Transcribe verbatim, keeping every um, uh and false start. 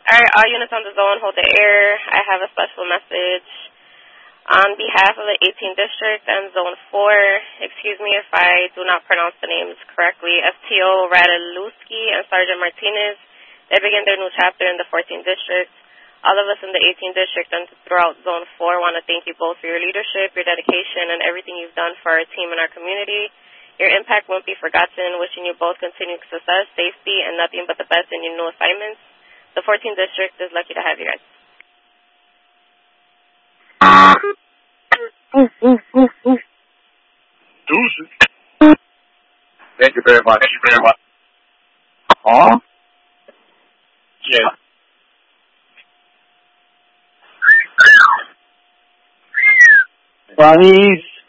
Alright, all units on the zone, hold the air. I have a special message. On behalf of the eighteenth District and Zone four, excuse me if I do not pronounce the names correctly, F T O Radulewski and Sergeant Martinez, they begin their new chapter in the fourteenth District. All of us in the eighteenth District and throughout Zone four want to thank you both for your leadership, your dedication, and everything you've done for our team and our community. Your impact won't be forgotten. Wishing you both continued success, safety, and nothing but the best in your new assignments. The fourteenth District is lucky to have you guys. Deuces. Thank you very much. Thank you very much. Huh? Yeah. Bunnies.